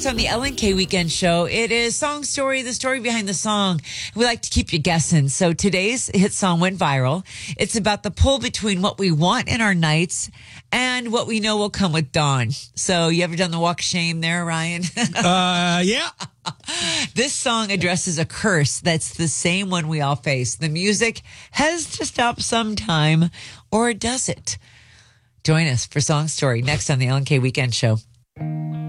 Next on the Ellen K Weekend Show, it is Song Story, the story behind the song. We like to keep you guessing. So today's hit song went viral. It's about the pull between what we want in our nights and what we know will come with dawn. So you ever done the walk of shame there, Ryan? Yeah. This song addresses a curse that's the same one we all face. The music has to stop sometime, or does it? Join us for Song Story next on the Ellen K Weekend Show.